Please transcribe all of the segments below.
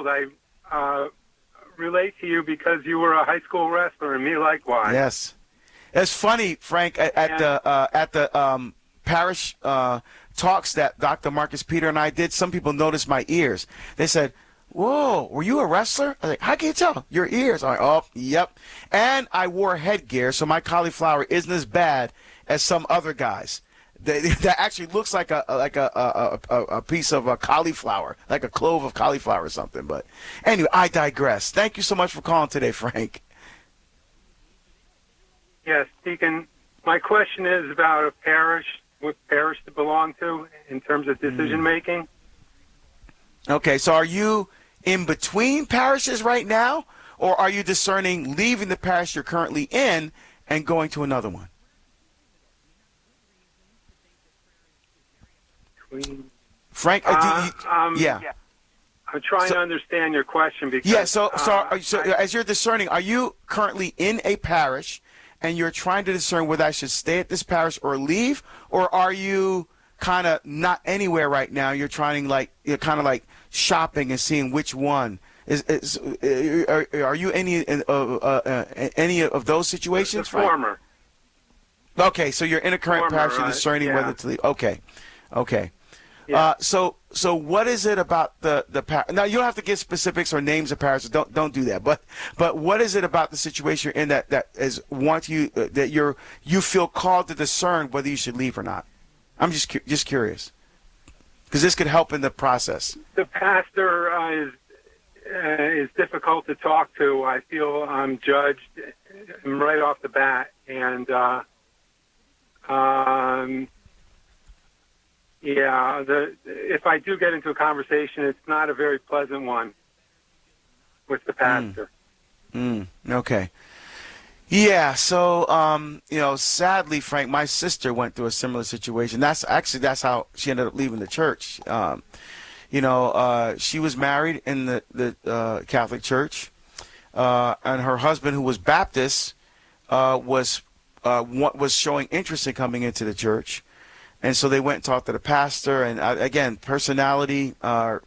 child, I relate to you because you were a high school wrestler, and me likewise. Yes. It's funny, Frank, at the parish talks that Dr. Marcus Peter and I did, some people noticed my ears. They said, "Whoa, were you a wrestler?" I was like, "How can you tell? Your ears." I'm like, "Oh, yep." And I wore headgear, so my cauliflower isn't as bad as some other guys. That actually looks like a piece of a cauliflower, like a clove of cauliflower or something. But anyway, I digress. Thank you so much for calling today, Frank. Yes, Deacon. My question is about a parish, what parish to belong to in terms of decision making. Okay, so are you in between parishes right now, or are you discerning leaving the parish you're currently in and going to another one? Frank, yeah. I'm trying to understand your question because So as you're discerning, are you currently in a parish and you're trying to discern whether I should stay at this parish or leave, or are you kind of not anywhere right now? You're trying you're kind of like shopping and seeing which one are you any of those situations? The former. Right? Okay, so you're in a current parish, you're discerning whether to leave. Okay. Yeah. So what is it about the parish? Now you don't have to give specifics or names of parishes. Don't do that. But what is it about the situation you're in that is you feel called to discern whether you should leave or not? I'm just curious because this could help in the process. The pastor is difficult to talk to. I feel I'm judged right off the bat, and if I do get into a conversation, it's not a very pleasant one with the pastor. Okay. Yeah, so, sadly, Frank, my sister went through a similar situation. That's how she ended up leaving the church. She was married in the Catholic Church, and her husband, who was Baptist, was showing interest in coming into the church. And so they went and talked to the pastor, and again, personality.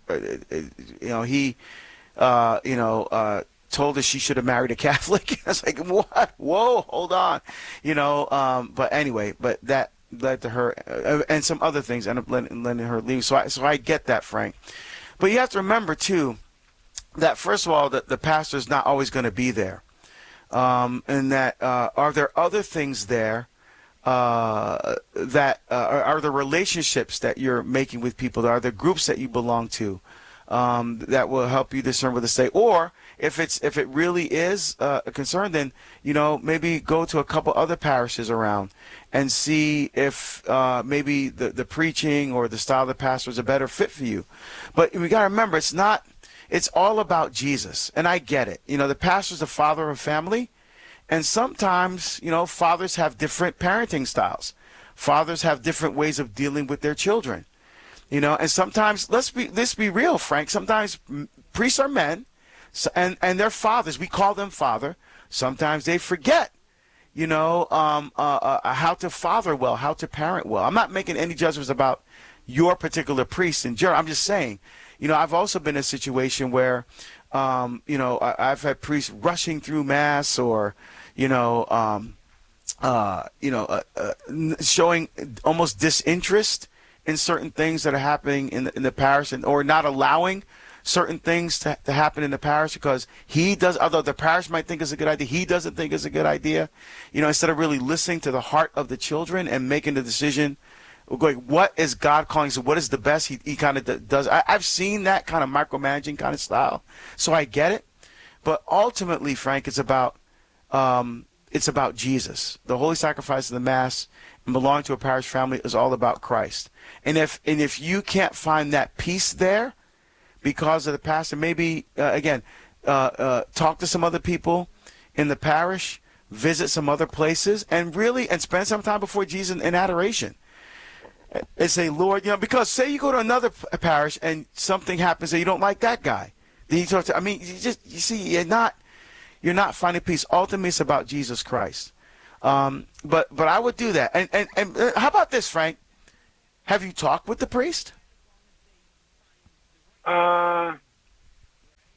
He told her she should have married a Catholic. I was like, what? Whoa, hold on, But anyway, that led to her and some other things ended up letting her leave. So I get that, Frank. But you have to remember too that first of all, the pastor is not always going to be there, and that are there other things there? That are the relationships that you're making with people, are the groups that you belong to, that will help you discern whether to stay. Or if it really is a concern, then maybe go to a couple other parishes around and see if maybe the preaching or the style of the pastor is a better fit for you. But we got to remember, it's all about Jesus, and I get it. The pastor's the father of a family. And sometimes, fathers have different parenting styles. Fathers have different ways of dealing with their children. And sometimes, let's be real, Frank. Sometimes priests are men, and they're fathers. We call them father. Sometimes they forget, how to father well, how to parent well. I'm not making any judgments about your particular priest in general. I'm just saying, I've also been in a situation where, I've had priests rushing through mass or, showing almost disinterest in certain things that are happening in the parish, or not allowing certain things to happen in the parish because he does, although the parish might think it's a good idea, he doesn't think it's a good idea. Instead of really listening to the heart of the children and making the decision, going, what is God calling? So what is the best? He kind of does. I've seen that kind of micromanaging kind of style, so I get it. But ultimately, Frank, it's about Jesus. The holy sacrifice of the Mass and belonging to a parish family is all about Christ. And if you can't find that peace there because of the pastor, maybe talk to some other people in the parish, visit some other places, and spend some time before Jesus in adoration. And say, Lord, because say you go to another parish and something happens that you don't like that guy. Then you talk to, you're not finding peace. Ultimately, it's about Jesus Christ. But I would do that. And how about this, Frank? Have you talked with the priest?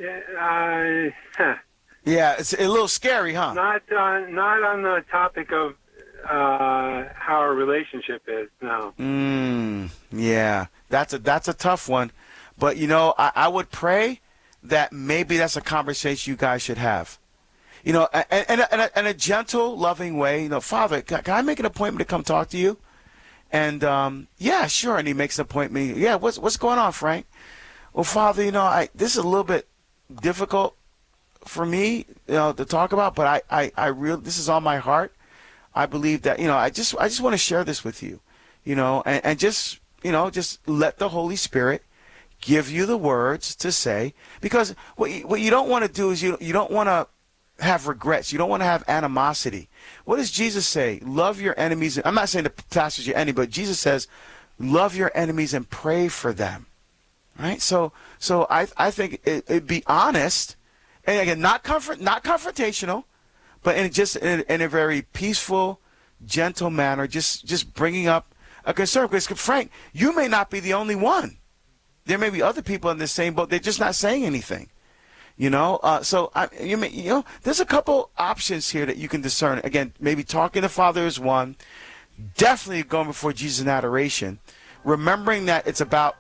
Yeah, it's a little scary, huh? Not on the topic of how our relationship is. No. Yeah, that's a tough one, but I would pray that maybe that's a conversation you guys should have. In a gentle, loving way. Father, can I make an appointment to come talk to you? And yeah, sure. And he makes an appointment. Yeah, what's going on, Frank? Well, Father, this is a little bit difficult for me, to talk about, but I really, this is on my heart. I believe that, I just want to share this with you, and just let the Holy Spirit give you the words to say, because what you don't want to do is you don't want to have regrets. You don't want to have animosity. What does Jesus say? Love your enemies. I'm not saying the pastor's your enemy, but Jesus says, love your enemies and pray for them. Right? So I think it'd be honest, and again, not confrontational, but in a very peaceful, gentle manner, just bringing up a concern. Because Frank, you may not be the only one. There may be other people in the same boat. They're just not saying anything. So there's a couple options here that you can discern. Again, maybe talking to the Father is one. Definitely going before Jesus in adoration, remembering that it's about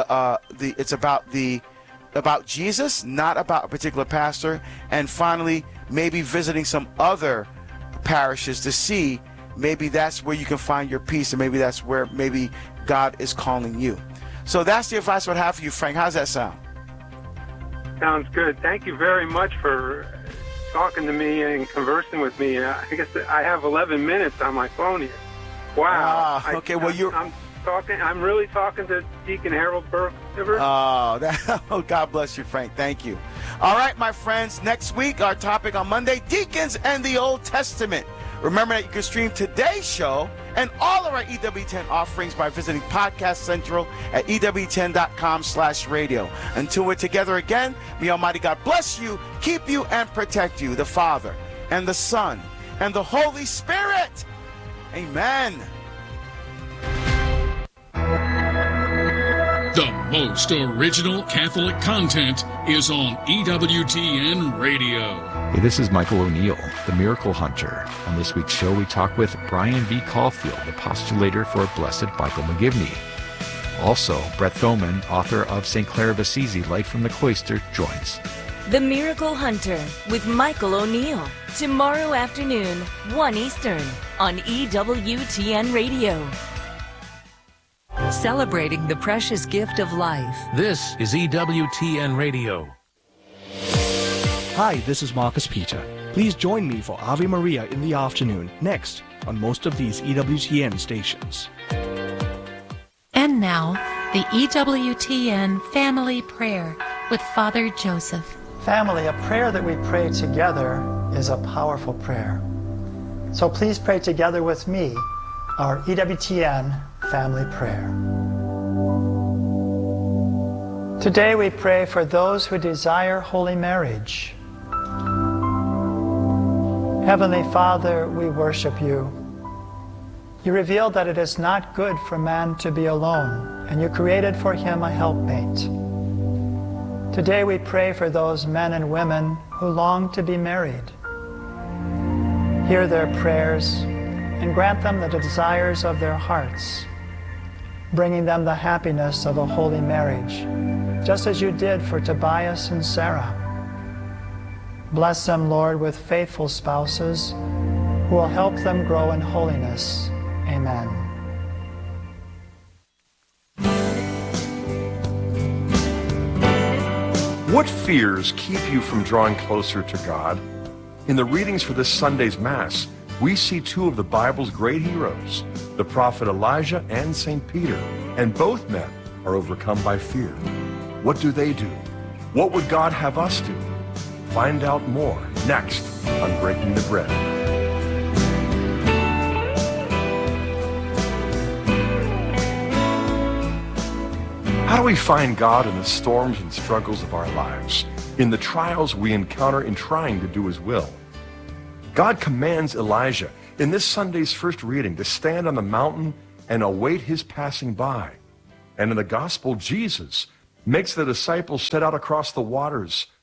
about Jesus, not about a particular pastor. And finally, maybe visiting some other parishes to see maybe that's where you can find your peace, and maybe that's where maybe God is calling you. So that's the advice I would have for you, Frank. How's that sound? Sounds good. Thank you very much for talking to me and conversing with me. I guess I have 11 minutes on my phone here. Wow. Okay. I'm really talking to Deacon Harold Burke. Oh, God bless you, Frank. Thank you. All right, my friends. Next week, our topic on Monday: Deacons and the Old Testament. Remember that you can stream today's show and all of our EWTN offerings by visiting Podcast Central at EWTN.com/radio. Until we're together again, may Almighty God bless you, keep you, and protect you, the Father and the Son and the Holy Spirit. Amen. The most original Catholic content is on EWTN Radio. Hey, this is Michael O'Neill, the Miracle Hunter. On this week's show, we talk with Brian V. Caulfield, the postulator for Blessed Michael McGivney. Also, Brett Thoman, author of St. Clare of Assisi, Light from the Cloister, joins. The Miracle Hunter with Michael O'Neill. Tomorrow afternoon, 1 Eastern, on EWTN Radio. Celebrating the precious gift of life. This is EWTN Radio. Hi, this is Marcus Peter. Please join me for Ave Maria in the afternoon, next on most of these EWTN stations. And now, the EWTN Family Prayer with Father Joseph. Family, a prayer that we pray together is a powerful prayer. So please pray together with me our EWTN Family Prayer. Today we pray for those who desire holy marriage. Heavenly Father, we worship you. You revealed that it is not good for man to be alone, and you created for him a helpmate. Today we pray for those men and women who long to be married. Hear their prayers and grant them the desires of their hearts, bringing them the happiness of a holy marriage, just as you did for Tobias and Sarah. Bless them, Lord, with faithful spouses who will help them grow in holiness. Amen. What fears keep you from drawing closer to God? In the readings for this Sunday's Mass, we see two of the Bible's great heroes, the prophet Elijah and St. Peter, and both men are overcome by fear. What do they do? What would God have us do? Find out more next on Breaking the Bread. How do we find God in the storms and struggles of our lives, in the trials we encounter in trying to do His will? God commands Elijah in this Sunday's first reading to stand on the mountain and await His passing by. And in the Gospel, Jesus makes the disciples set out across the waters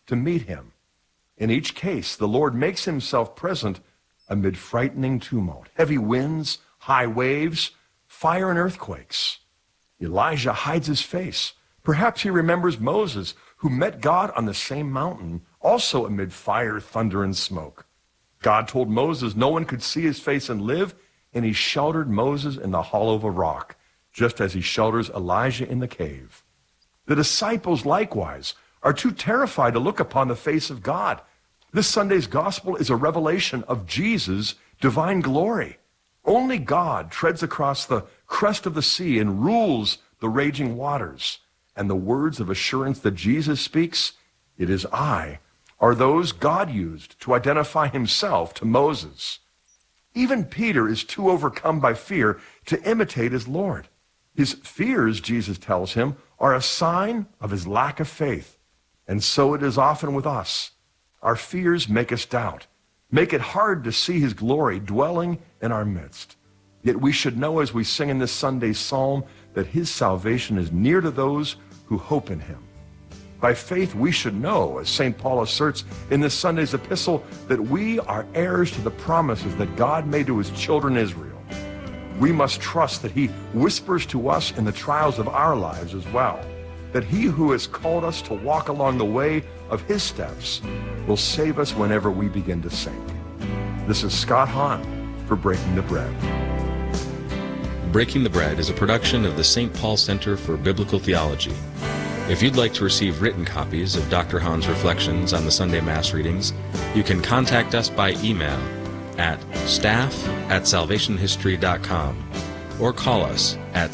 to meet him. In each case, the Lord makes himself present amid frightening tumult, heavy winds, high waves, fire and earthquakes. Elijah hides his face. Perhaps he remembers Moses, who met God on the same mountain, also amid fire, thunder, and smoke. God told Moses no one could see his face and live, and he sheltered Moses in the hollow of a rock, just as he shelters Elijah in the cave. The disciples likewise are too terrified to look upon the face of God. This Sunday's gospel is a revelation of Jesus' divine glory. Only God treads across the crest of the sea and rules the raging waters. And the words of assurance that Jesus speaks, "It is I," are those God used to identify himself to Moses. Even Peter is too overcome by fear to imitate his Lord. His fears, Jesus tells him, are a sign of his lack of faith. And so it is often with us. Our fears make us doubt, make it hard to see his glory dwelling in our midst. Yet we should know, as we sing in this Sunday's psalm, that his salvation is near to those who hope in him. By faith, we should know, as St. Paul asserts in this Sunday's epistle, that we are heirs to the promises that God made to his children Israel. We must trust that he whispers to us in the trials of our lives as well, that he who has called us to walk along the way of his steps will save us whenever we begin to sink. This is Scott Hahn for Breaking the Bread. Breaking the Bread is a production of the St. Paul Center for Biblical Theology. If you'd like to receive written copies of Dr. Hahn's reflections on the Sunday Mass readings, you can contact us by email at staff@salvationhistory.com or call us at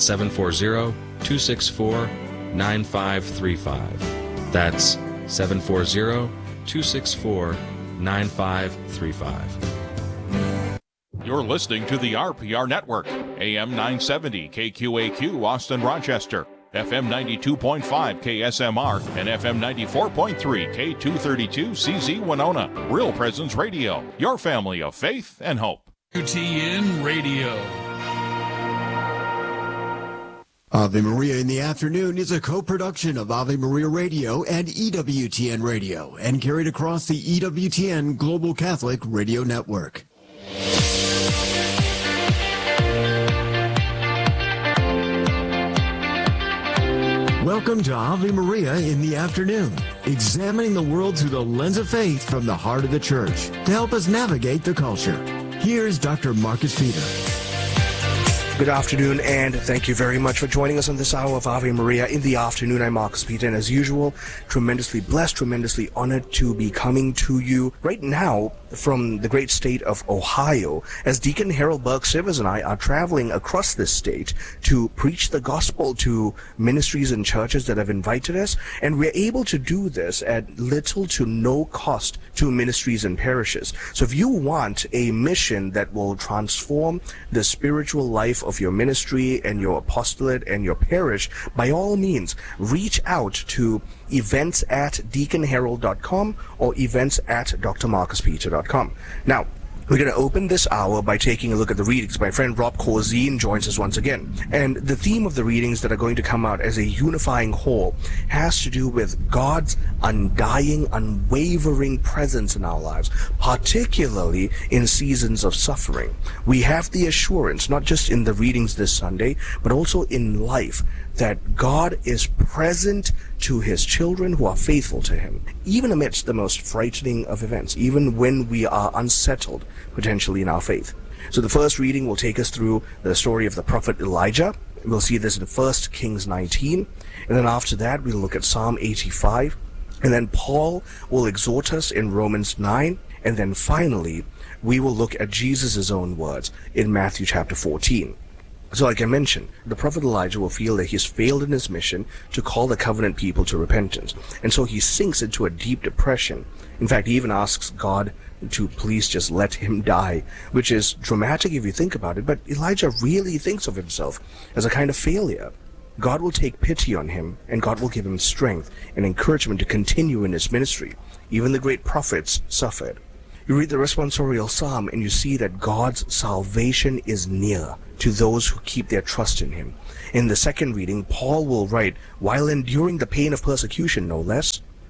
740-264-9535. That's 740-264-9535. You're listening to the RPR Network, AM 970 KQAQ Austin, Rochester, FM 92.5 KSMR, and FM 94.3 K232 CZ Winona. Real Presence Radio, your family of faith and hope. UTN Radio. Ave Maria in the Afternoon is a co-production of Ave Maria Radio and EWTN Radio, and carried across the EWTN Global Catholic Radio Network. Welcome to Ave Maria in the Afternoon, examining the world through the lens of faith from the heart of the Church to help us navigate the culture. Here's Dr. Marcus Peter. Good afternoon, and thank you very much for joining us on this hour of Ave Maria in the Afternoon. I'm Marcus Peter, and as usual, tremendously blessed, tremendously honored to be coming to you right now from the great state of Ohio, as Deacon Harold Burke-Sivers and I are traveling across this state to preach the gospel to ministries and churches that have invited us, and we're able to do this at little to no cost to ministries and parishes. So if you want a mission that will transform the spiritual life of your ministry and your apostolate and your parish, by all means, reach out to events@deaconharold.com or events@drmarcuspeter.com. Now, we're going to open this hour by taking a look at the readings. My friend Rob Corzine joins us once again. And the theme of the readings that are going to come out as a unifying whole has to do with God's undying, unwavering presence in our lives, particularly in seasons of suffering. We have the assurance, not just in the readings this Sunday, but also in life, that God is present to his children who are faithful to him, even amidst the most frightening of events, even when we are unsettled, potentially in our faith. So the first reading will take us through the story of the prophet Elijah. We'll see this in 1 Kings 19, and then after that we'll look at Psalm 85, and then Paul will exhort us in Romans 9, and then finally we will look at Jesus' own words in Matthew chapter 14. So like I mentioned, the prophet Elijah will feel that he's failed in his mission to call the covenant people to repentance. And so he sinks into a deep depression. In fact, he even asks God to please just let him die, which is dramatic if you think about it. But Elijah really thinks of himself as a kind of failure. God will take pity on him, and God will give him strength and encouragement to continue in his ministry. Even the great prophets suffered. You read the responsorial psalm and you see that God's salvation is near to those who keep their trust in him. In the second reading, Paul will write, while enduring the pain of persecution, no less,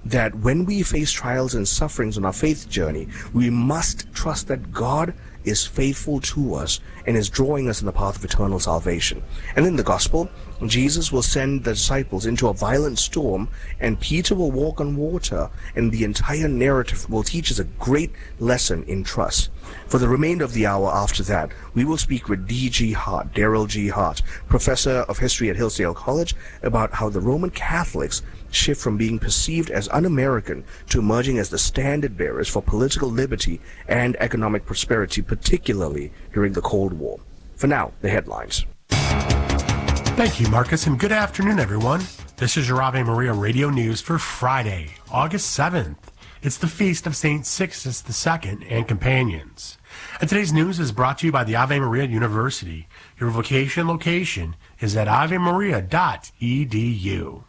that when we face trials and sufferings on our faith journey, we must trust that God is faithful to us and is drawing us in the path of eternal salvation. And in the gospel, Jesus will send the disciples into a violent storm, and Peter will walk on water, and the entire narrative will teach us a great lesson in trust. For the remainder of the hour after that, we will speak with D.G. Hart, Daryl G. Hart, professor of history at Hillsdale College, about how the Roman Catholics shift from being perceived as un-American to emerging as the standard bearers for political liberty and economic prosperity, particularly during the Cold War. For now, the headlines. Thank you, Marcus, and good afternoon, everyone. This is your Ave Maria Radio News for Friday, August 7th. It's the feast of St. Sixtus II and companions. And today's news is brought to you by the Ave Maria University. Your vocation location is at avemaria.edu.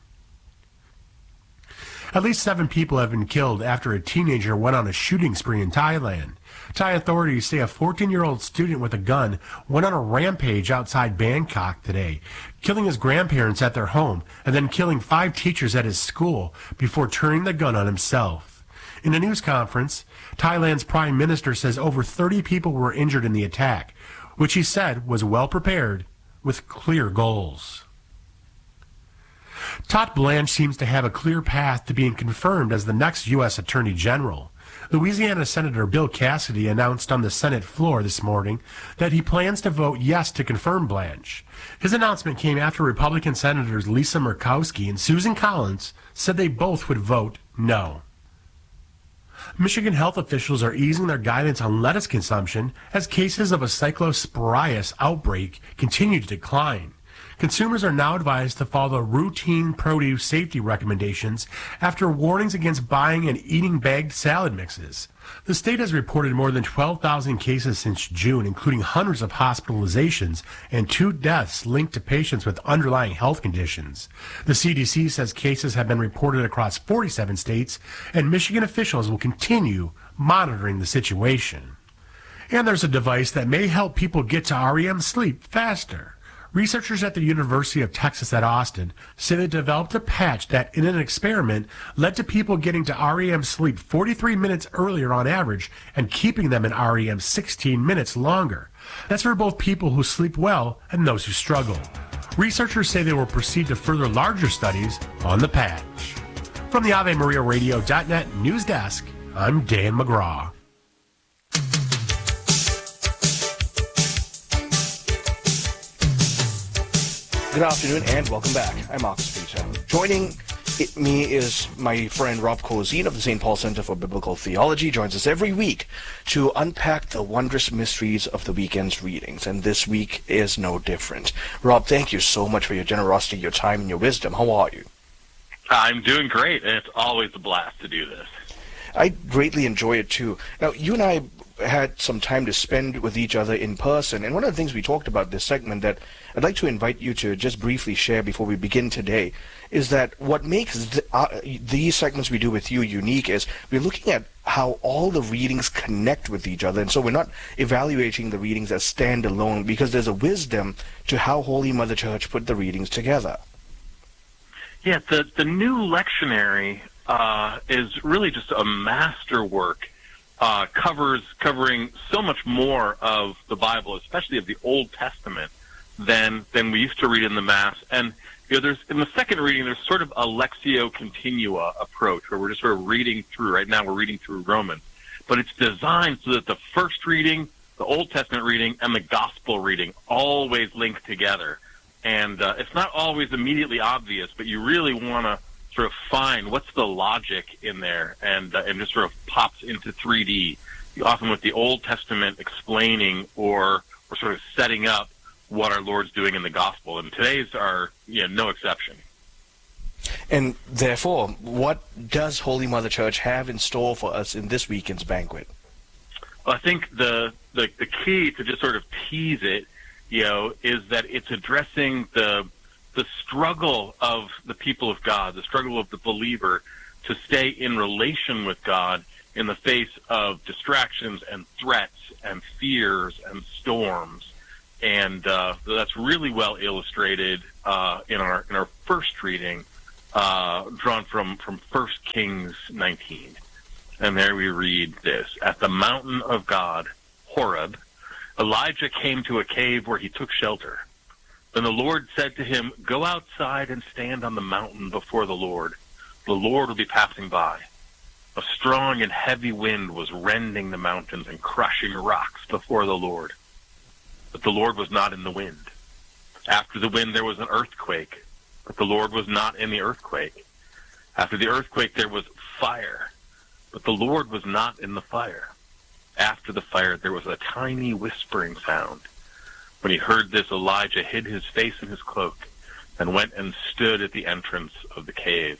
At least 7 people have been killed after a teenager went on a shooting spree in Thailand. Thai authorities say a 14-year-old student with a gun went on a rampage outside Bangkok today, killing his grandparents at their home and then killing 5 teachers at his school before turning the gun on himself. In a news conference, Thailand's prime minister says over 30 people were injured in the attack, which he said was well prepared with clear goals. Todd Blanche seems to have a clear path to being confirmed as the next U.S. Attorney General. Louisiana Senator Bill Cassidy announced on the Senate floor this morning that he plans to vote yes to confirm Blanche. His announcement came after Republican Senators Lisa Murkowski and Susan Collins said they both would vote no. Michigan health officials are easing their guidance on lettuce consumption as cases of a Cyclosporias outbreak continue to decline. Consumers are now advised to follow routine produce safety recommendations after warnings against buying and eating bagged salad mixes. The state has reported more than 12,000 cases since June, including hundreds of hospitalizations and 2 deaths linked to patients with underlying health conditions. The CDC says cases have been reported across 47 states, and Michigan officials will continue monitoring the situation. And there's a device that may help people get to REM sleep faster. Researchers at the University of Texas at Austin say they developed a patch that, in an experiment, led to people getting to REM sleep 43 minutes earlier on average and keeping them in REM 16 minutes longer. That's for both people who sleep well and those who struggle. Researchers say they will proceed to further larger studies on the patch. From the AveMariaRadio.net news desk, I'm Dan McGraw. Good afternoon and welcome back. I'm Marcus Peter. Joining me is my friend Rob Kozine of the St. Paul Center for Biblical Theology. Joins us every week to unpack the wondrous mysteries of the weekend's readings, and this week is no different. Rob, thank you so much for your generosity, your time, and your wisdom. How are you? I'm doing great, and it's always a blast to do this. I greatly enjoy it too. Now, you and I had some time to spend with each other in person, and one of the things we talked about this segment that I'd like to invite you to just briefly share before we begin today is that what makes these segments we do with you unique is we're looking at how all the readings connect with each other, and so we're not evaluating the readings as standalone because there's a wisdom to how Holy Mother Church put the readings together. Yeah, the new lectionary is really just a masterwork. Covering so much more of the Bible, especially of the Old Testament, than we used to read in the Mass. And there's in the second reading, there's sort of a Lectio Continua approach where we're just sort of reading through. Right now, we're reading through Romans, but it's designed so that the first reading, the Old Testament reading, and the Gospel reading always link together. And it's not always immediately obvious, but you really want to sort of find what's the logic in there, and just sort of pops into 3D, often with the Old Testament explaining or sort of setting up what our Lord's doing in the Gospel. And today's are no exception. And therefore, what does Holy Mother Church have in store for us in this weekend's banquet? Well, I think the key to just sort of tease it, is that it's addressing the struggle of the people of God, the struggle of the believer to stay in relation with God in the face of distractions and threats and fears and storms. And that's really well illustrated in our first reading drawn from 1 Kings 19. And there we read this. At the mountain of God, Horeb, Elijah came to a cave where he took shelter. Then the Lord said to him, "Go outside and stand on the mountain before the Lord. The Lord will be passing by." A strong and heavy wind was rending the mountains and crushing rocks before the Lord. But the Lord was not in the wind. After the wind there was an earthquake, but the Lord was not in the earthquake. After the earthquake there was fire, but the Lord was not in the fire. After the fire there was a tiny whispering sound. When he heard this, Elijah hid his face in his cloak and went and stood at the entrance of the cave.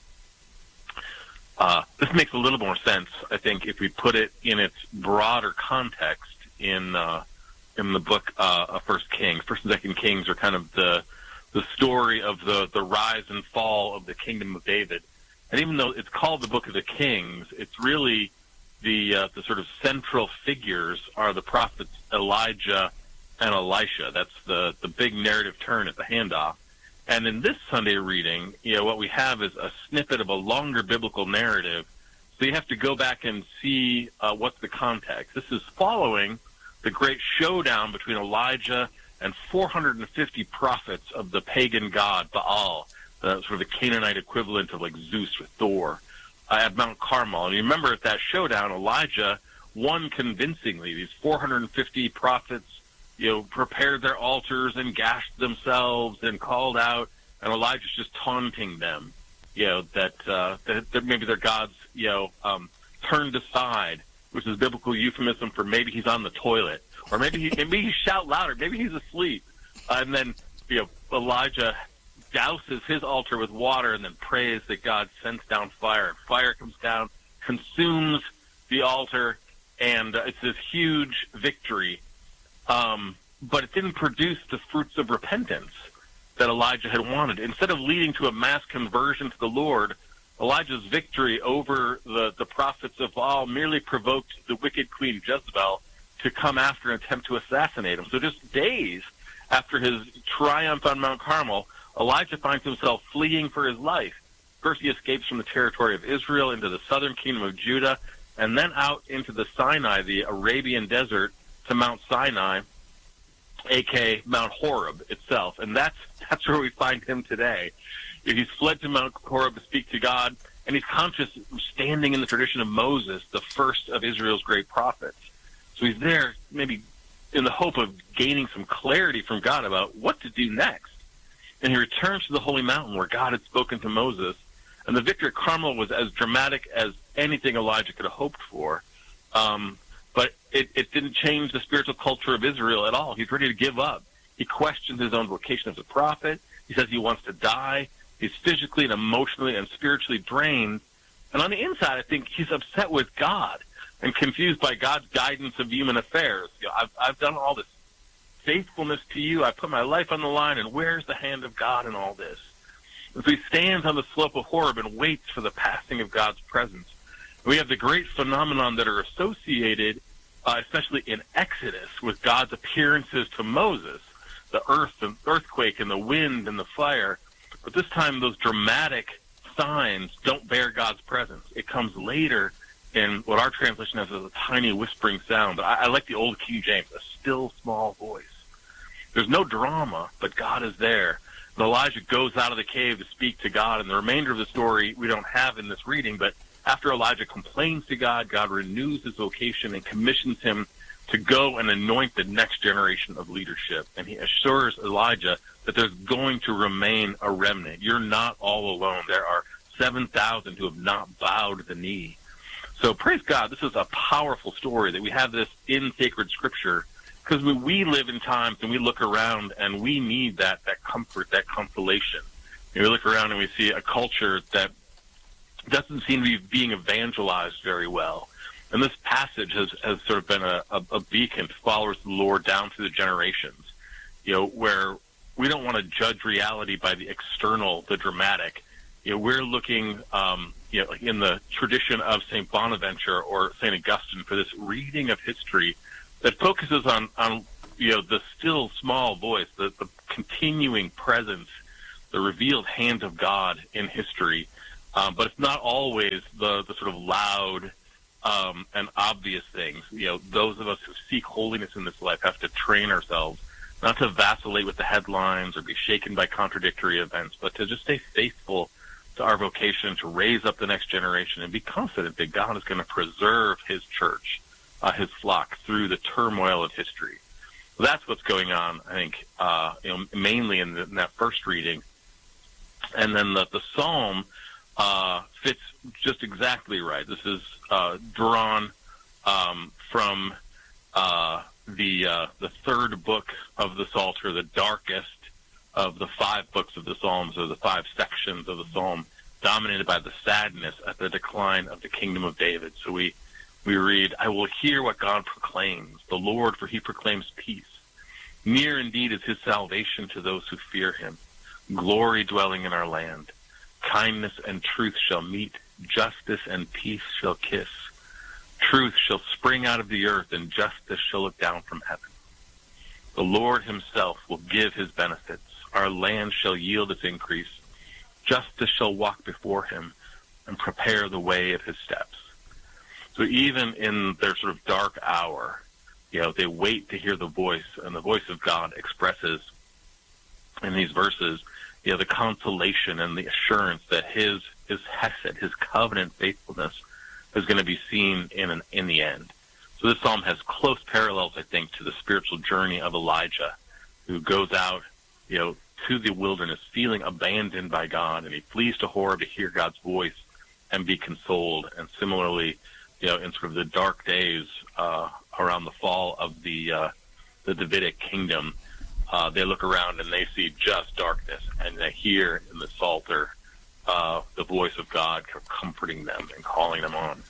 This makes a little more sense, I think, if we put it in its broader context in the book of 1 Kings. 1 and 2 Kings are kind of the story of the rise and fall of the kingdom of David. And even though it's called the book of the Kings, it's really the sort of central figures are the prophets Elijah and Elisha. That's the big narrative turn at the handoff. And in this Sunday reading, what we have is a snippet of a longer biblical narrative. So you have to go back and see what's the context. This is following the great showdown between Elijah and 450 prophets of the pagan god Baal, sort of the Canaanite equivalent of like Zeus with Thor, at Mount Carmel. And you remember at that showdown, Elijah won convincingly. These 450 prophets prepared their altars and gashed themselves and called out, and Elijah's just taunting them, that maybe their gods, turned aside, which is a biblical euphemism for maybe he's on the toilet, or maybe he shout louder, maybe he's asleep, and then Elijah douses his altar with water and then prays that God sends down fire. Fire comes down, consumes the altar, and it's this huge victory. But it didn't produce the fruits of repentance that Elijah had wanted. Instead of leading to a mass conversion to the Lord, Elijah's victory over the prophets of Baal merely provoked the wicked queen Jezebel to come after and attempt to assassinate him. So just days after his triumph on Mount Carmel, Elijah finds himself fleeing for his life. First, he escapes from the territory of Israel into the southern kingdom of Judah, and then out into the Sinai, the Arabian desert, to Mount Sinai, a.k.a. Mount Horeb itself. And that's where we find him today. He's fled to Mount Horeb to speak to God, and he's conscious standing in the tradition of Moses, the first of Israel's great prophets. So he's there maybe in the hope of gaining some clarity from God about what to do next. And he returns to the holy mountain where God had spoken to Moses. And the victory at Carmel was as dramatic as anything Elijah could have hoped for. But it didn't change the spiritual culture of Israel at all. He's ready to give up. He questions his own vocation as a prophet. He says he wants to die. He's physically and emotionally and spiritually drained. And on the inside, I think he's upset with God and confused by God's guidance of human affairs. I've done all this faithfulness to you. I put my life on the line, and where's the hand of God in all this? And so he stands on the slope of Horeb and waits for the passing of God's presence. We have the great phenomenon that are associated, especially in Exodus, with God's appearances to Moses, the earthquake and the wind and the fire. But this time those dramatic signs don't bear God's presence. It comes later in what our translation has as a tiny whispering sound. But I like the old King James, a still small voice. There's no drama, but God is there. And Elijah goes out of the cave to speak to God, and the remainder of the story we don't have in this reading, but after Elijah complains to God, God renews his vocation and commissions him to go and anoint the next generation of leadership. And he assures Elijah that there's going to remain a remnant. You're not all alone. There are 7,000 who have not bowed the knee. So praise God, this is a powerful story that we have this in sacred scripture, because we live in times and we look around and we need that comfort, that consolation. We look around and we see a culture that doesn't seem to be being evangelized very well. And this passage has sort of been a beacon to followers of the Lord down through the generations, where we don't want to judge reality by the external, the dramatic. We're looking, like in the tradition of St. Bonaventure or St. Augustine for this reading of history that focuses on the still small voice, the continuing presence revealed hand of God in history. But it's not always the sort of loud and obvious things. Those of us who seek holiness in this life have to train ourselves not to vacillate with the headlines or be shaken by contradictory events, but to just stay faithful to our vocation, to raise up the next generation and be confident that God is going to preserve his church, his flock, through the turmoil of history. So that's what's going on, I think, mainly in that first reading. And then the psalm fits just exactly right. This is drawn from the third book of the Psalter, the darkest of the 5 books of the Psalms, or the 5 sections of the Psalm, dominated by the sadness at the decline of the kingdom of David. So we read, I will hear what God proclaims, the Lord, for he proclaims peace. Near indeed is his salvation to those who fear him. Glory dwelling in our land. Kindness and truth shall meet, justice and peace shall kiss. Truth shall spring out of the earth, and justice shall look down from heaven. The Lord himself will give his benefits. Our land shall yield its increase. Justice shall walk before him and prepare the way of his steps. So even in their sort of dark hour, they wait to hear the voice, and the voice of God expresses in these verses, the consolation and the assurance that his hesed, his covenant faithfulness, is going to be seen in the end. So this psalm has close parallels, I think, to the spiritual journey of Elijah, who goes out, to the wilderness, feeling abandoned by God, and he flees to Horeb to hear God's voice and be consoled. And similarly, in sort of the dark days around the fall of the Davidic kingdom, they look around and they see just darkness, and they hear in the Psalter the voice of God comforting them and calling them on.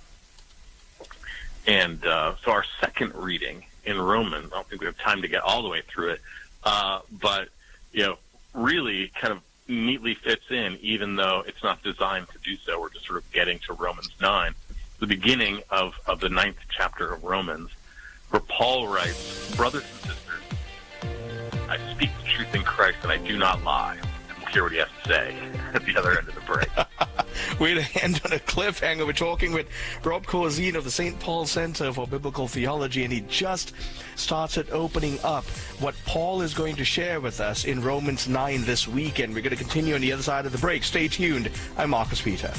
And so our second reading in Romans, I don't think we have time to get all the way through it, but really kind of neatly fits in, even though it's not designed to do so. We're just sort of getting to Romans 9, the beginning of the 9th chapter of Romans, where Paul writes, brothers and sisters, I speak the truth in Christ and I do not lie. And we'll hear what he has to say at the other end of the break. Way to end on a cliffhanger. We're talking with Rob Corzine of the St. Paul Center for Biblical Theology, and he just started opening up what Paul is going to share with us in Romans 9 this weekend. We're going to continue on the other side of the break. Stay tuned. I'm Marcus Peter.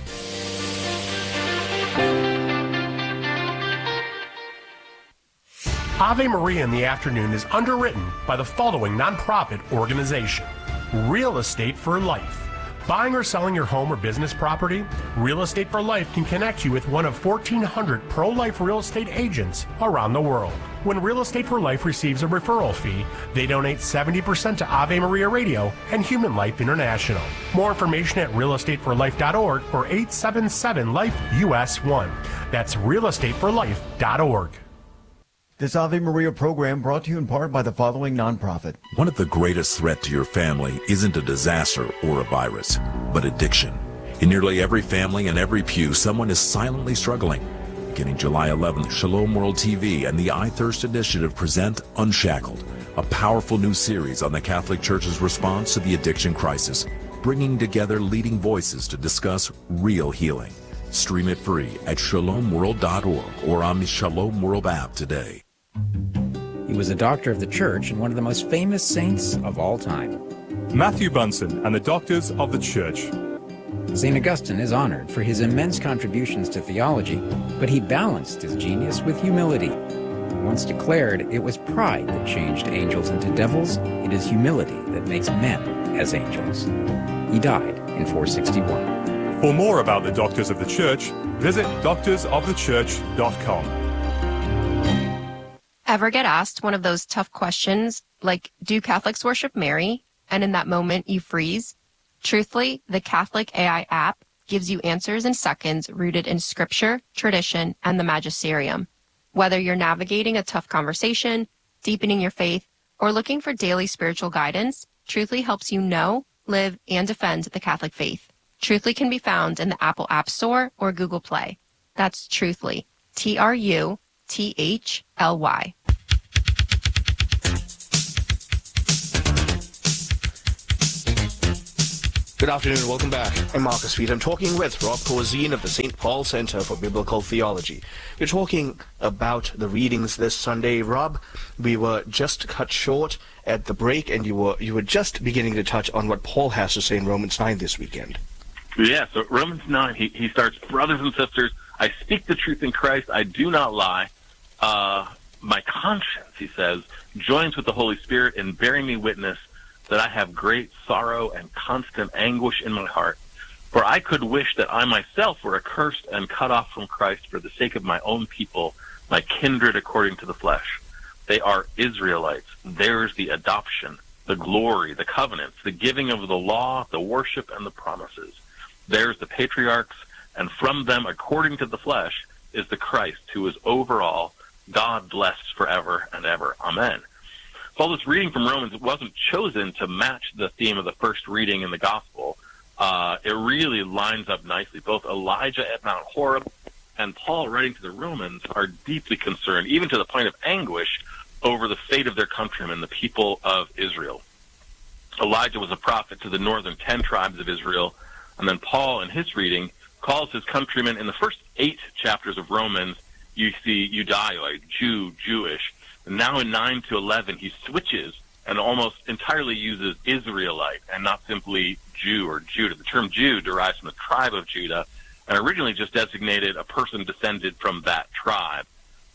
Ave Maria in the Afternoon is underwritten by the following nonprofit organization: Real Estate for Life. Buying or selling your home or business property? Real Estate for Life can connect you with one of 1,400 pro-life real estate agents around the world. When Real Estate for Life receives a referral fee, they donate 70% to Ave Maria Radio and Human Life International. More information at realestateforlife.org or 877-LIFE-US1. That's realestateforlife.org. This Ave Maria program brought to you in part by the following nonprofit. One of the greatest threats to your family isn't a disaster or a virus, but addiction. In nearly every family and every pew, someone is silently struggling. Beginning July 11th, Shalom World TV and the I Thirst Initiative present Unshackled, a powerful new series on the Catholic Church's response to the addiction crisis, bringing together leading voices to discuss real healing. Stream it free at shalomworld.org or on the Shalom World app today. He was a doctor of the church and one of the most famous saints of all time. Matthew Bunson and the Doctors of the Church. St. Augustine is honored for his immense contributions to theology, but he balanced his genius with humility. He once declared, it was pride that changed angels into devils, it is humility that makes men as angels. He died in 461. For more about the Doctors of the Church, visit doctorsofthechurch.com. Ever get asked one of those tough questions, like, do Catholics worship Mary? And in that moment you freeze? Truthfully, the Catholic AI app gives you answers in seconds rooted in scripture, tradition, and the magisterium. Whether you're navigating a tough conversation, deepening your faith, or looking for daily spiritual guidance, Truthfully helps you know, live, and defend the Catholic faith. Truthfully can be found in the Apple App Store or Google Play. That's Truthfully, Truthly. Good afternoon, welcome back. I'm Marcus Peter. I'm talking with Rob Corzine of the St. Paul Center for Biblical Theology. We're talking about the readings this Sunday. Rob, we were just cut short at the break, and you were just beginning to touch on what Paul has to say in Romans 9 this weekend. Yeah, so Romans 9, he starts, brothers and sisters, I speak the truth in Christ, I do not lie. My conscience, he says, joins with the Holy Spirit in bearing me witness that I have great sorrow and constant anguish in my heart. For I could wish that I myself were accursed and cut off from Christ for the sake of my own people, my kindred according to the flesh. They are Israelites. Theirs the adoption, the glory, the covenants, the giving of the law, the worship, and the promises. Theirs the patriarchs, and from them, according to the flesh, is the Christ, who is over all, God blessed forever and ever. Amen. So all this reading from Romans wasn't chosen to match the theme of the first reading in the gospel. It really lines up nicely. Both Elijah at Mount Horeb and Paul writing to the Romans are deeply concerned, even to the point of anguish, over the fate of their countrymen, the people of Israel. Elijah was a prophet to the northern 10 tribes of Israel, and then Paul, in his reading, calls his countrymen. In the first 8 chapters of Romans, you see Judaioid, Jew, Jewish. And now in 9 to 11, he switches and almost entirely uses Israelite and not simply Jew or Judah. The term Jew derives from the tribe of Judah and originally just designated a person descended from that tribe.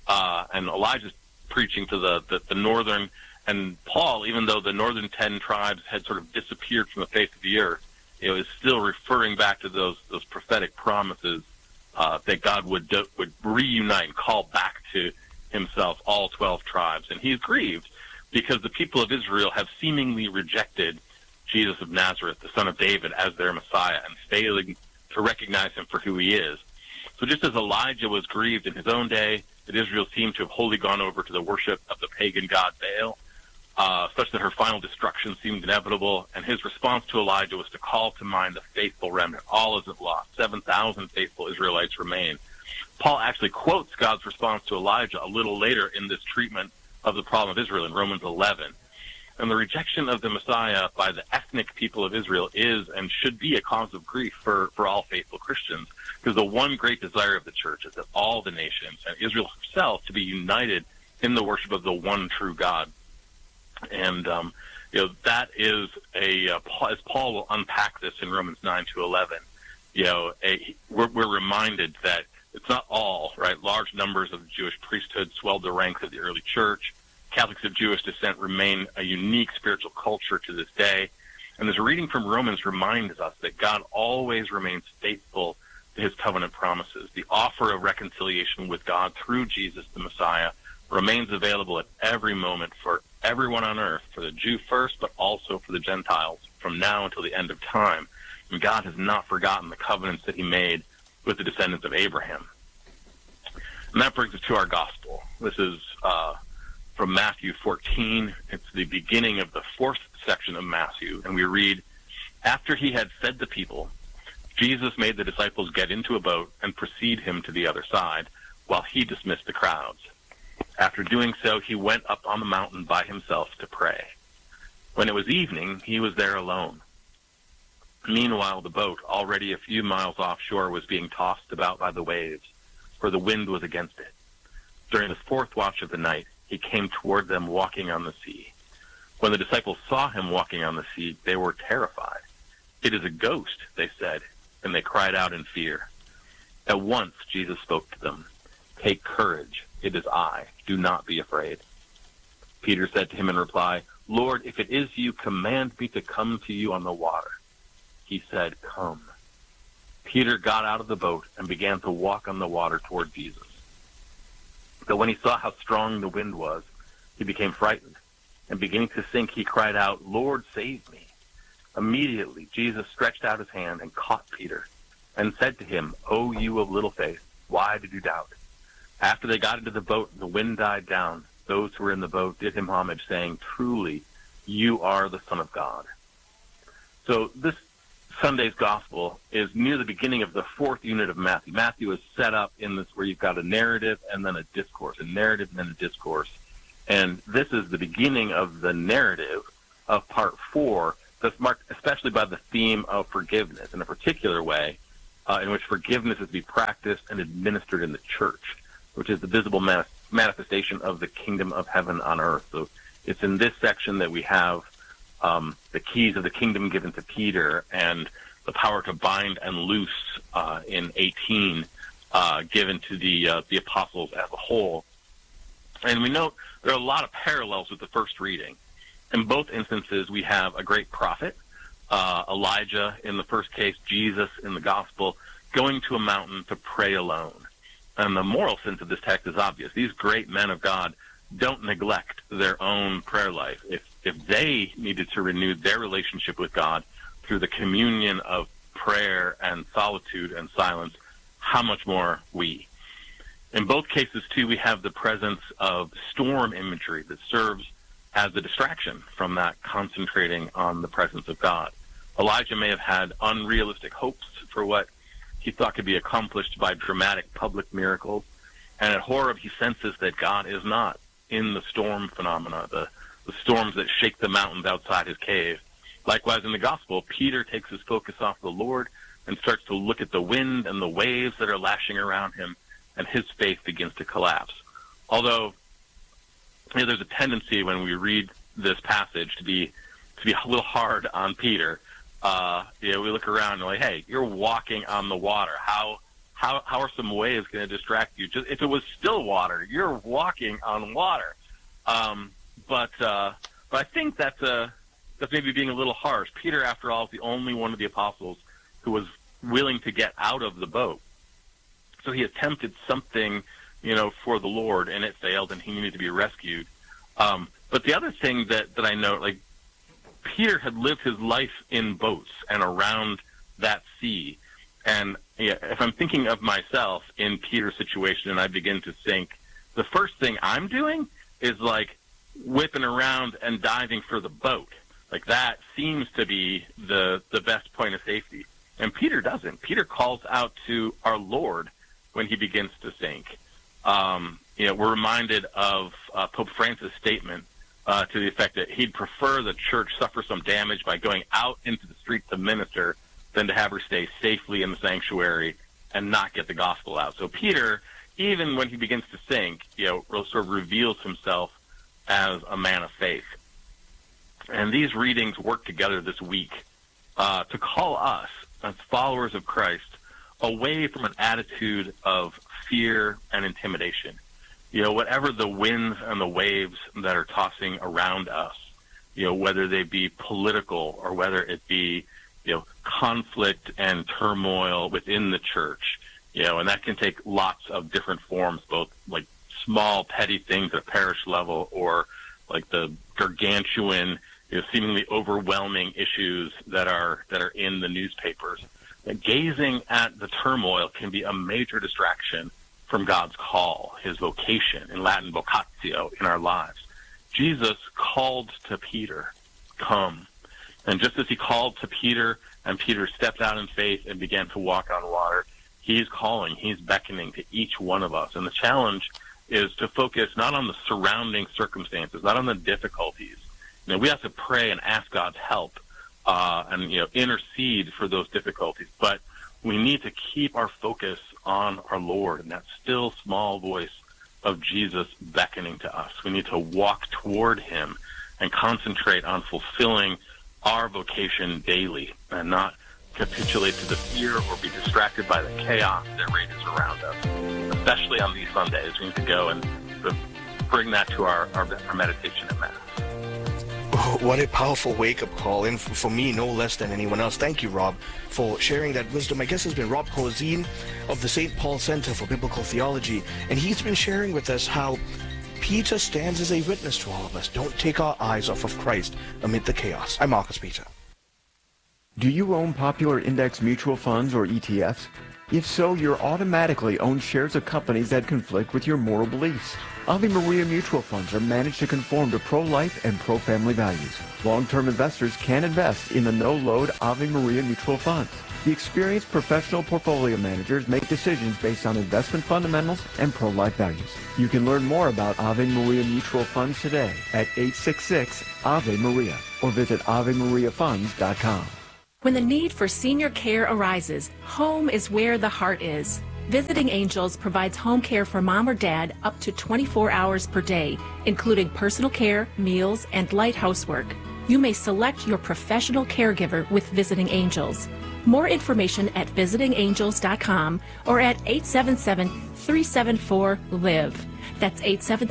And Elijah's preaching to the northern, and Paul, even though the northern 10 tribes had sort of disappeared from the face of the earth, it was still referring back to those prophetic promises that God would reunite and call back to himself all 12 tribes. And he's grieved because the people of Israel have seemingly rejected Jesus of Nazareth, the son of David, as their Messiah, and failing to recognize him for who he is. So just as Elijah was grieved in his own day that Israel seemed to have wholly gone over to the worship of the pagan god Baal, such that her final destruction seemed inevitable, and his response to Elijah was to call to mind the faithful remnant. All isn't lost. 7,000 faithful Israelites remain. Paul actually quotes God's response to Elijah a little later in this treatment of the problem of Israel in Romans 11. And the rejection of the Messiah by the ethnic people of Israel is and should be a cause of grief for all faithful Christians, because the one great desire of the church is that all the nations and Israel herself to be united in the worship of the one true God. And that is as Paul will unpack this in Romans 9 to 11. We're reminded that it's not all, right? Large numbers of the Jewish priesthood swelled the ranks of the early church. Catholics of Jewish descent remain a unique spiritual culture to this day. And this reading from Romans reminds us that God always remains faithful to his covenant promises. The offer of reconciliation with God through Jesus the Messiah remains available at every moment for everyone on earth, for the Jew first, but also for the Gentiles from now until the end of time. And God has not forgotten the covenants that he made with the descendants of Abraham. And that brings us to our gospel. This is from Matthew 14. It's the beginning of the 4th section of Matthew. And we read, after he had fed the people, Jesus made the disciples get into a boat and precede him to the other side, while he dismissed the crowds. After doing so, he went up on the mountain by himself to pray. When it was evening, he was there alone. Meanwhile, the boat, already a few miles offshore, was being tossed about by the waves, for the wind was against it. During the 4th watch of the night, he came toward them walking on the sea. When the disciples saw him walking on the sea, they were terrified. "It is a ghost," they said, and they cried out in fear. At once Jesus spoke to them. "Take courage, it is I. Do not be afraid." Peter said to him in reply, "Lord, if it is you, command me to come to you on the water." He said, "Come." Peter got out of the boat and began to walk on the water toward Jesus. But when he saw how strong the wind was, he became frightened, and beginning to sink, he cried out, "Lord, save me." Immediately Jesus stretched out his hand and caught Peter, and said to him, "O you of little faith, why did you doubt?" After they got into the boat, the wind died down. Those who were in the boat did him homage, saying, "Truly, you are the Son of God." So this Sunday's gospel is near the beginning of the 4th unit of Matthew. Matthew is set up in this where you've got a narrative and then a discourse, a narrative and then a discourse. And this is the beginning of the narrative of part 4 that's marked especially by the theme of forgiveness in a particular way, in which forgiveness is to be practiced and administered in the church, which is the visible manifestation of the kingdom of heaven on earth. So it's in this section that we have the keys of the kingdom given to Peter, and the power to bind and loose in 18 given to the apostles as a whole. And we note there are a lot of parallels with the first reading. In both instances, we have a great prophet, Elijah in the first case, Jesus in the gospel, going to a mountain to pray alone. And the moral sense of this text is obvious. These great men of God don't neglect their own prayer life. If they needed to renew their relationship with God through the communion of prayer and solitude and silence, how much more we? In both cases, too, we have the presence of storm imagery that serves as a distraction from that concentrating on the presence of God. Elijah may have had unrealistic hopes for what he thought could be accomplished by dramatic public miracles, and at Horeb he senses that God is not in the storm phenomena, the storms that shake the mountains outside his cave. Likewise, in the gospel, Peter takes his focus off the Lord and starts to look at the wind and the waves that are lashing around him, and his faith begins to collapse. Although there's a tendency when we read this passage to be a little hard on Peter. We look around and we're like, hey, you're walking on the water. How are some waves going to distract you? Just if it was still water, you're walking on water. But I think that's maybe being a little harsh. Peter, after all, is the only one of the apostles who was willing to get out of the boat. So he attempted something, for the Lord, and it failed, and he needed to be rescued. But the other thing that I note, like, Peter had lived his life in boats and around that sea. And if I'm thinking of myself in Peter's situation and I begin to sink, the first thing I'm doing is like whipping around and diving for the boat. Like, that seems to be the best point of safety. And Peter doesn't. Peter calls out to our Lord when he begins to sink. We're reminded of Pope Francis' statement to the effect that he'd prefer the church suffer some damage by going out into the streets to minister than to have her stay safely in the sanctuary and not get the gospel out. So Peter, even when he begins to sink, sort of reveals himself as a man of faith. And these readings work together this week to call us, as followers of Christ, away from an attitude of fear and intimidation. Whatever the winds and the waves that are tossing around us, whether they be political or whether it be, conflict and turmoil within the church, and that can take lots of different forms, both like small, petty things at a parish level or like the gargantuan, seemingly overwhelming issues that are in the newspapers. Gazing at the turmoil can be a major distraction from God's call, his vocation, in Latin vocatio, in our lives. Jesus called to Peter, come. And just as he called to Peter, and Peter stepped out in faith and began to walk on water, he's calling, he's beckoning to each one of us. And the challenge is to focus not on the surrounding circumstances, not on the difficulties. We have to pray and ask God's help and intercede for those difficulties. But we need to keep our focus on our Lord and that still small voice of Jesus beckoning to us. We need to walk toward him and concentrate on fulfilling our vocation daily and not capitulate to the fear or be distracted by the chaos that rages around us. Especially on these Sundays, we need to go and bring that to our meditation at Mass. What a powerful wake-up call, and for me, no less than anyone else. Thank you, Rob, for sharing that wisdom. My guest has been Rob Kozine of the St. Paul Center for Biblical Theology, and he's been sharing with us how Peter stands as a witness to all of us. Don't take our eyes off of Christ amid the chaos. I'm Marcus Peter. Do you own popular index mutual funds or ETFs? If so, you're automatically own shares of companies that conflict with your moral beliefs. Ave Maria mutual funds are managed to conform to pro-life and pro-family values. Long-term investors can invest in the no-load Ave Maria mutual funds. The experienced professional portfolio managers make decisions based on investment fundamentals and pro-life values. You can learn more about Ave Maria mutual funds today at 866 Ave Maria. or visit AveMariaFunds.com. When the need for senior care arises, home is where the heart is. Visiting Angels provides home care for mom or dad up to 24 hours per day, including personal care, meals, and light housework. You may select your professional caregiver with Visiting Angels. More information at visitingangels.com or at 877-374-LIVE. That's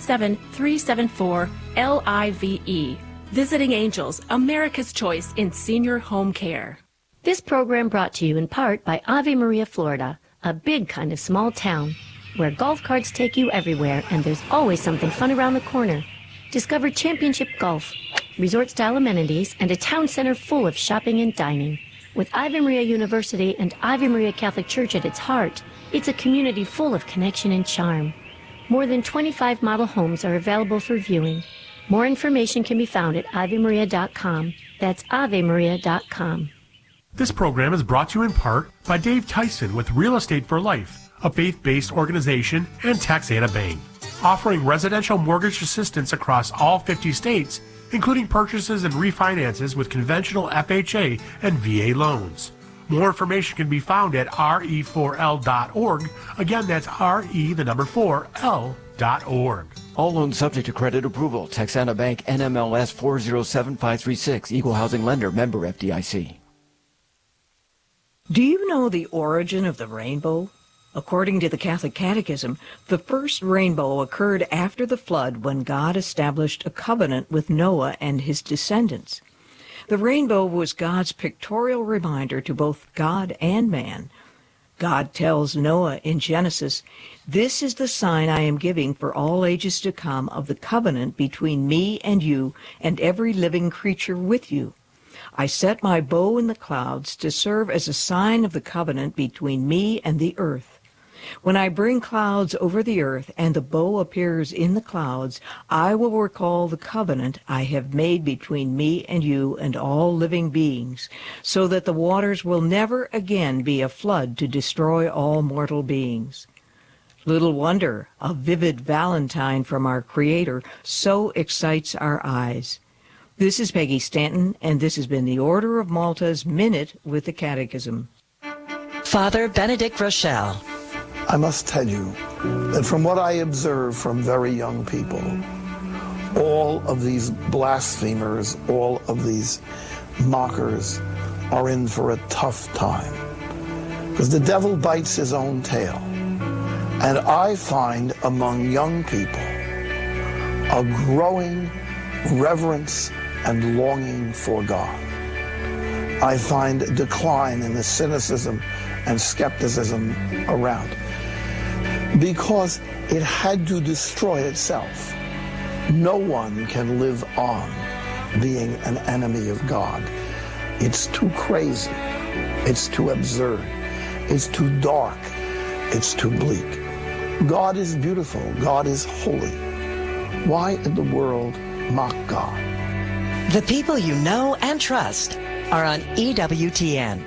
877-374-LIVE. Visiting Angels, America's choice in senior home care. This program brought to you in part by Ave Maria, Florida, a big kind of small town where golf carts take you everywhere and there's always something fun around the corner. Discover championship golf, resort-style amenities, and a town center full of shopping and dining. With Ave Maria University and Ave Maria Catholic Church at its heart, it's a community full of connection and charm. More than 25 model homes are available for viewing. More information can be found at AveMaria.com. That's AveMaria.com. This program is brought to you in part by Dave Tyson with Real Estate for Life, a faith-based organization, and Texana Bank, offering residential mortgage assistance across all 50 states, including purchases and refinances with conventional FHA and VA loans. More information can be found at re4l.org. Again, that's re4l.org. All loans subject to credit approval. Texana Bank, NMLS 407536, Equal Housing Lender, member FDIC. Do you know the origin of the rainbow? According to the Catholic Catechism, the first rainbow occurred after the flood when God established a covenant with Noah and his descendants. The rainbow was God's pictorial reminder to both God and man. God tells Noah in Genesis, "This is the sign I am giving for all ages to come of the covenant between me and you and every living creature with you. I set my bow in the clouds to serve as a sign of the covenant between me and the earth. When I bring clouds over the earth and the bow appears in the clouds, I will recall the covenant I have made between me and you and all living beings, so that the waters will never again be a flood to destroy all mortal beings." Little wonder a vivid Valentine from our Creator so excites our eyes. This is Peggy Stanton, and this has been the Order of Malta's Minute with the Catechism. Father Benedict Rochelle. I must tell you that from what I observe from very young people, all of these blasphemers, all of these mockers are in for a tough time. Because the devil bites his own tail. And I find among young people a growing reverence and longing for God. I find a decline in the cynicism and skepticism around, because it had to destroy itself. No one can live on being an enemy of God. It's too crazy. It's too absurd. It's too dark. It's too bleak. God is beautiful. God is holy. Why in the world mock God? The people you know and trust are on EWTN.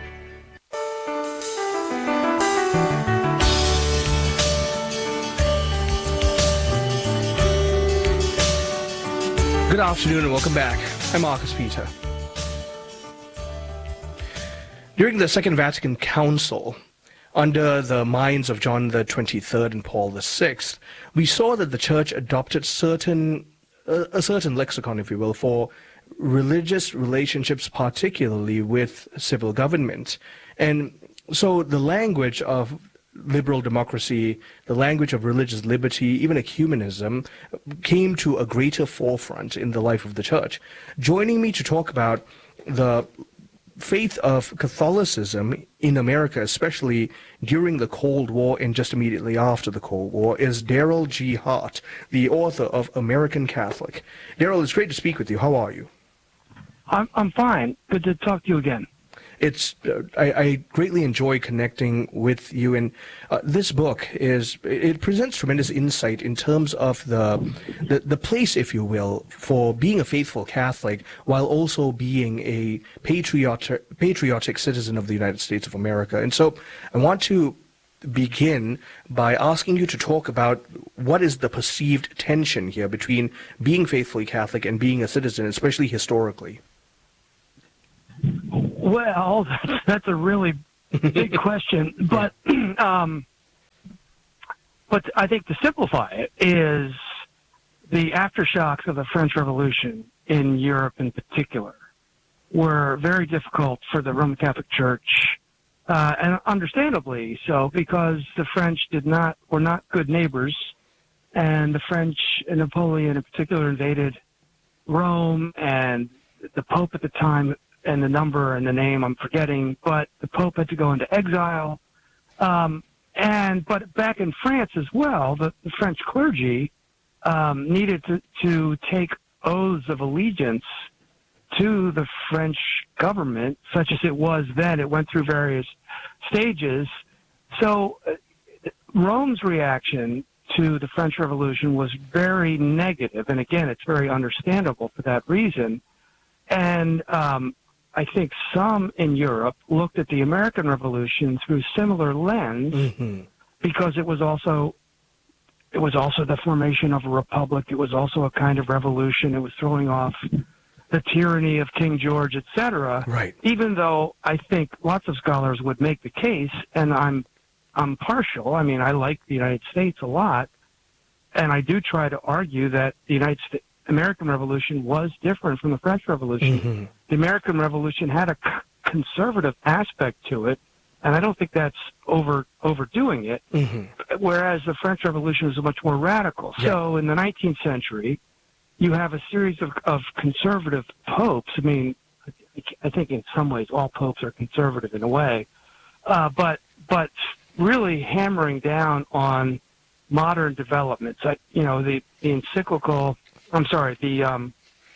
Good afternoon and welcome back. I'm Marcus Peter. During the Second Vatican Council, under the minds of John the 23rd and Paul the 6th, we saw that the Church adopted a certain lexicon, if you will, for religious relationships, particularly with civil government. And so the language of liberal democracy, the language of religious liberty, even ecumenism, came to a greater forefront in the life of the Church. Joining me to talk about the faith of Catholicism in America, especially during the Cold War and just immediately after the Cold War, is Daryl G. Hart, the author of American Catholic. Daryl, it's great to speak with you. How are you? I'm fine. Good to talk to you again. It's I greatly enjoy connecting with you, and this book it presents tremendous insight in terms of the place, if you will, for being a faithful Catholic while also being a patriotic citizen of the United States of America. And so I want to begin by asking you to talk about what is the perceived tension here between being faithfully Catholic and being a citizen, especially historically. Well, that's a really big question, but I think to simplify it is the aftershocks of the French Revolution in Europe in particular were very difficult for the Roman Catholic Church, and understandably so, because the French were not good neighbors, and the French and Napoleon in particular invaded Rome, and the Pope at the time, and the number and the name I'm forgetting, but the Pope had to go into exile. But back in France as well, the French clergy needed to take oaths of allegiance to the French government, such as it was then. It went through various stages. So Rome's reaction to the French Revolution was very negative, and again, it's very understandable for that reason. And I think some in Europe looked at the American Revolution through similar lens, because it was also the formation of a republic. It was also a kind of revolution. It was throwing off the tyranny of King George, etc. Right. Even though I think lots of scholars would make the case, and I'm partial. I mean, I like the United States a lot, and I do try to argue that the American Revolution was different from the French Revolution. The American Revolution had a conservative aspect to it, and I don't think that's overdoing it, whereas the French Revolution was much more radical. Yeah. So in the 19th century, you have a series of conservative popes. I mean, I think in some ways all popes are conservative in a way, but really hammering down on modern developments. The encyclical, the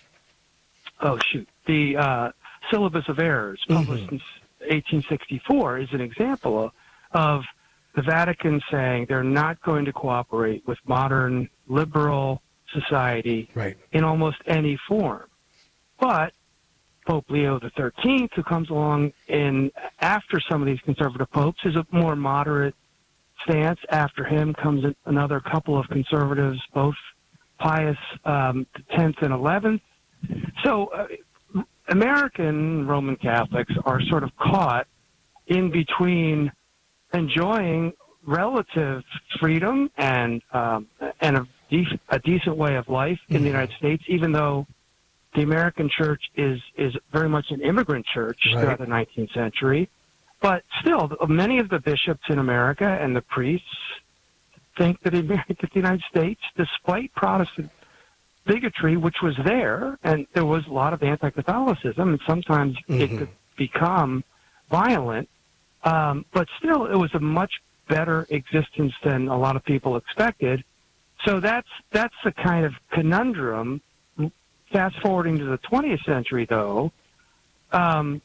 Syllabus of Errors, published in 1864, is an example of the Vatican saying they're not going to cooperate with modern liberal society in almost any form. But Pope Leo XIII, who comes along after some of these conservative popes, is a more moderate stance. After him comes another couple of conservatives, both Pius X and XI. So American Roman Catholics are sort of caught in between enjoying relative freedom and a decent way of life in the United States, even though the American church is very much an immigrant church throughout the 19th century. But still, many of the bishops in America and the priests think that the United States, despite Protestant bigotry, which was there, and there was a lot of anti-Catholicism, and sometimes it could become violent, but still it was a much better existence than a lot of people expected. So that's the kind of conundrum. Fast forwarding to the 20th century, though, the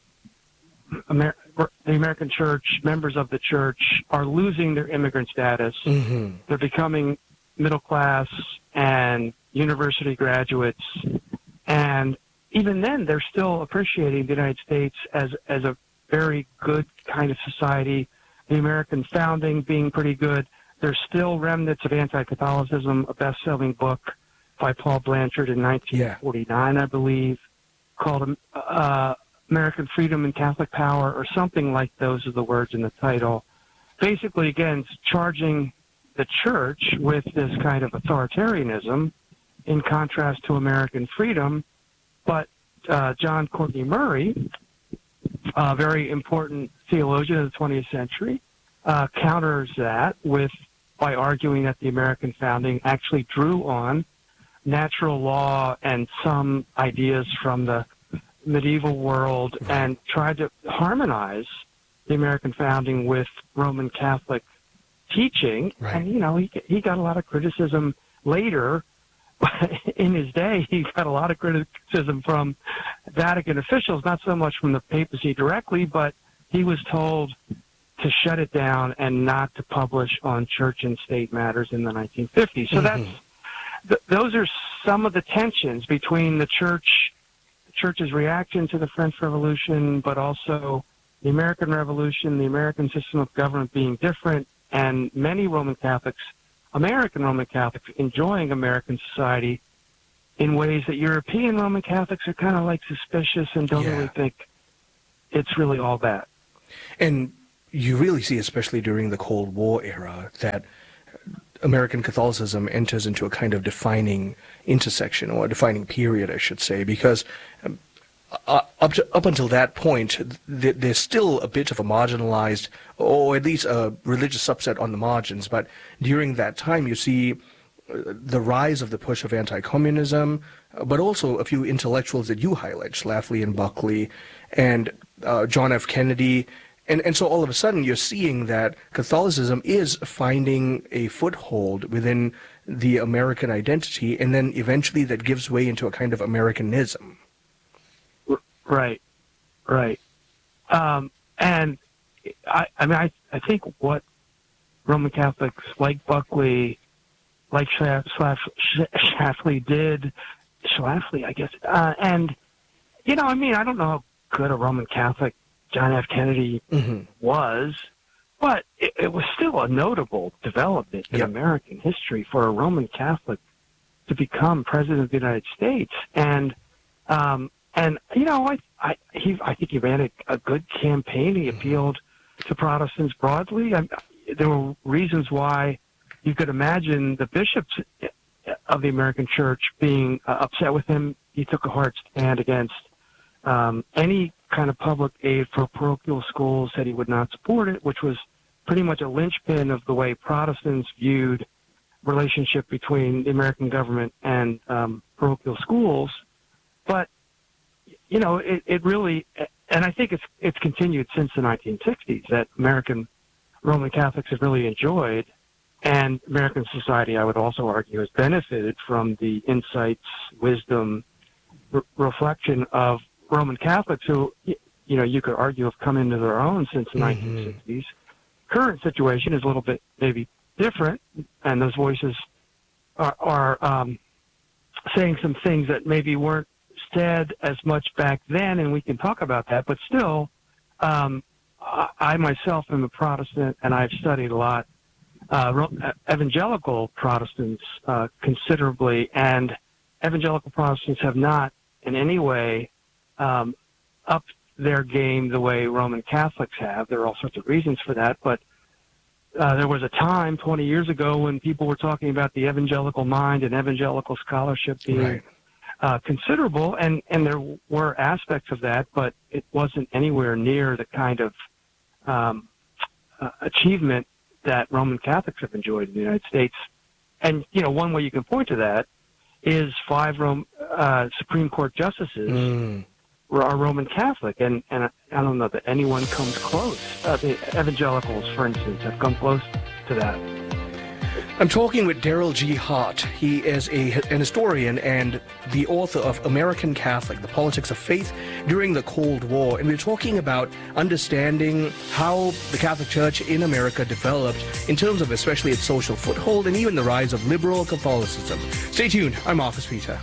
American church, members of the church, are losing their immigrant status. They're becoming middle class and university graduates, and even then they're still appreciating the United States as a very good kind of society, the American founding being pretty good. There's still remnants of anti-Catholicism, a best-selling book by Paul Blanchard in 1949, I believe, called American Freedom and Catholic Power, or something like those are the words in the title. Basically, again, charging the church with this kind of authoritarianism in contrast to American freedom. But John Courtney Murray, a very important theologian of the 20th century, counters that by arguing that the American founding actually drew on natural law and some ideas from the medieval world and tried to harmonize the American founding with Roman Catholic teaching. And, he got a lot of criticism later. In his day, he got a lot of criticism from Vatican officials, not so much from the papacy directly, but he was told to shut it down and not to publish on church and state matters in the 1950s. So those are some of the tensions between the church's reaction to the French Revolution, but also the American Revolution, the American system of government being different, and many Roman Catholics, American Roman Catholics, enjoying American society in ways that European Roman Catholics are kind of like suspicious and don't really think it's really all that. And you really see, especially during the Cold War era, that American Catholicism enters into a kind of defining intersection, or a defining period, I should say, because up until that point, there's still a bit of a marginalized, or at least a religious subset on the margins, but during that time you see the rise of the push of anti-communism, but also a few intellectuals that you highlight, Schlafly and Buckley, and John F. Kennedy. And so all of a sudden you're seeing that Catholicism is finding a foothold within the American identity, and then eventually that gives way into a kind of Americanism. Right. And I think what Roman Catholics like Buckley, like Schlafly did, I guess, and, I don't know how good a Roman Catholic John F. Kennedy was, but it was still a notable development in American history for a Roman Catholic to become president of the United States. And I think he ran a good campaign. He appealed to Protestants broadly. There were reasons why you could imagine the bishops of the American Church being upset with him. He took a hard stand against any kind of public aid for parochial schools, said he would not support it, which was pretty much a linchpin of the way Protestants viewed relationship between the American government and parochial schools. But, it really, and I think it's continued since the 1960s, that American Roman Catholics have really enjoyed, and American society, I would also argue, has benefited from the insights, wisdom, reflection of Roman Catholics who, you could argue have come into their own since the 1960s. Current situation is a little bit maybe different, and those voices are saying some things that maybe weren't said as much back then, and we can talk about that. But still, I myself am a Protestant, and I've studied a lot evangelical Protestants considerably, and evangelical Protestants have not in any way up their game the way Roman Catholics have. There are all sorts of reasons for that, but there was a time 20 years ago when people were talking about the evangelical mind and evangelical scholarship being considerable, and there were aspects of that, but it wasn't anywhere near the kind of achievement that Roman Catholics have enjoyed in the United States. And, one way you can point to that is 5 Supreme Court justices are Roman Catholic, and I don't know that anyone comes close. The evangelicals, for instance, have come close to that. I'm talking with Daryl G. Hart. He is an historian and the author of American Catholic, The Politics of Faith During the Cold War. And we're talking about understanding how the Catholic Church in America developed in terms of especially its social foothold and even the rise of liberal Catholicism. Stay tuned. I'm Marcus Peter.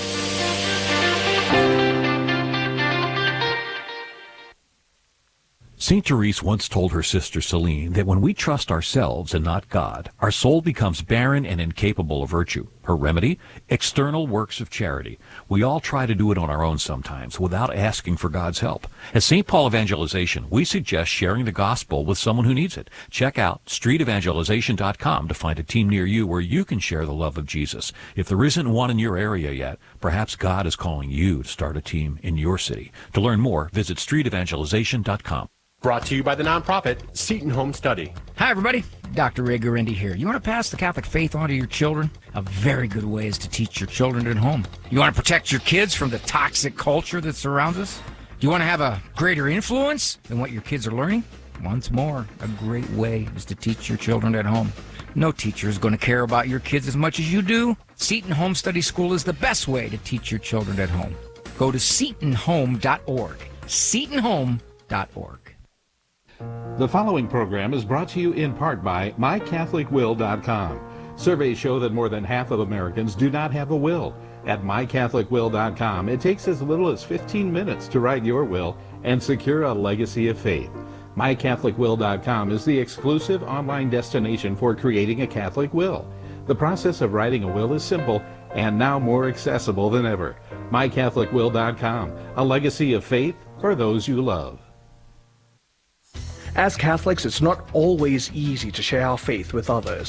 St. Therese once told her sister Celine that when we trust ourselves and not God, our soul becomes barren and incapable of virtue. Her remedy? External works of charity. We all try to do it on our own sometimes without asking for God's help. At St. Paul Evangelization, we suggest sharing the gospel with someone who needs it. Check out streetevangelization.com to find a team near you where you can share the love of Jesus. If there isn't one in your area yet, perhaps God is calling you to start a team in your city. To learn more, visit streetevangelization.com. Brought to you by the nonprofit Seton Home Study. Hi, everybody. Dr. Ray Guarendi here. You want to pass the Catholic faith on to your children? A very good way is to teach your children at home. You want to protect your kids from the toxic culture that surrounds us? Do you want to have a greater influence than what your kids are learning? Once more, a great way is to teach your children at home. No teacher is going to care about your kids as much as you do. Seton Home Study School is the best way to teach your children at home. Go to setonhome.org. setonhome.org. The following program is brought to you in part by MyCatholicWill.com. Surveys show that more than half of Americans do not have a will. At MyCatholicWill.com, it takes as little as 15 minutes to write your will and secure a legacy of faith. MyCatholicWill.com is the exclusive online destination for creating a Catholic will. The process of writing a will is simple and now more accessible than ever. MyCatholicWill.com, a legacy of faith for those you love. As Catholics, it's not always easy to share our faith with others.